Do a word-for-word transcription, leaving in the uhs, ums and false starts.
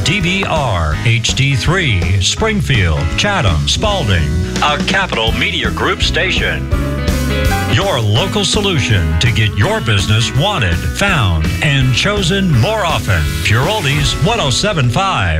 D B R, H D three, Springfield, Chatham, Spalding, a Capital Media Group station. Your local solution to get your business wanted, found, and chosen more often. Pure Oldies one oh seven point five.